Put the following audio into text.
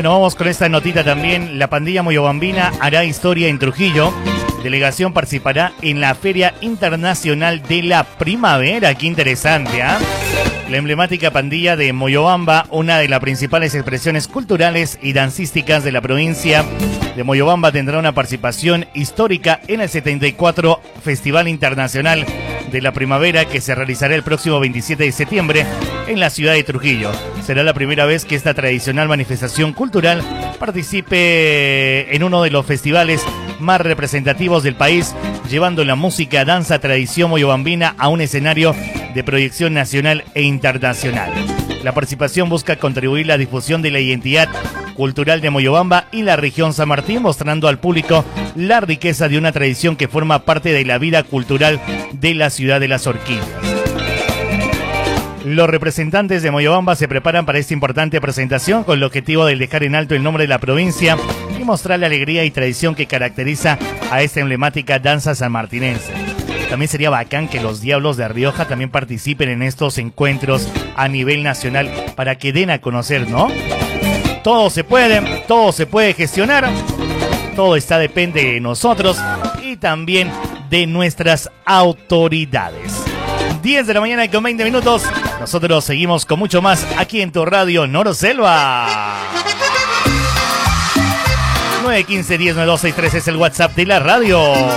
Bueno, vamos con esta notita también. La pandilla moyobambina hará historia en Trujillo. Delegación participará en la Feria Internacional de la Primavera. Qué interesante, ¿ah? La emblemática pandilla de Moyobamba, una de las principales expresiones culturales y dancísticas de la provincia de Moyobamba, tendrá una participación histórica en el 74 Festival Internacional de la Primavera, que se realizará el próximo 27 de septiembre en la ciudad de Trujillo. Será la primera vez que esta tradicional manifestación cultural participe en uno de los festivales más representativos del país, llevando la música, danza, tradición moyobambina a un escenario de proyección nacional e internacional. La participación busca contribuir a la difusión de la identidad cultural de Moyobamba y la región San Martín, mostrando al público la riqueza de una tradición que forma parte de la vida cultural de la ciudad de las orquídeas. Los representantes de Moyobamba se preparan para esta importante presentación con el objetivo de dejar en alto el nombre de la provincia y mostrar la alegría y tradición que caracteriza a esta emblemática danza sanmartinense. También sería bacán que los Diablos de Rioja también participen en estos encuentros a nivel nacional para que den a conocer, ¿no? Todo se puede gestionar, todo depende de nosotros y también de nuestras autoridades. 10 de la mañana con 20 minutos, nosotros seguimos con mucho más aquí en tu radio Noroselva. 915-109263 es el WhatsApp de la radio.